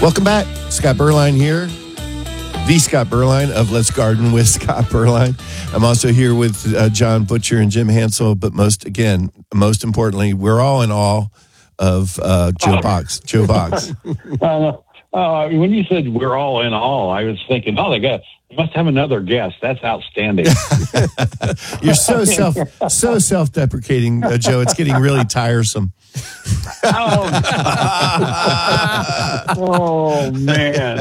Welcome back. Scott Berline here. The Scott Berline of Let's Garden with Scott Berline. I'm also here with John Butcher and Jim Hansel, but most importantly, we're all in awe of Joe Box. Joe Box. When you said we're all in awe, I was thinking, they must have another guest. That's outstanding. You're so self-deprecating, Joe. It's getting really tiresome. Oh man.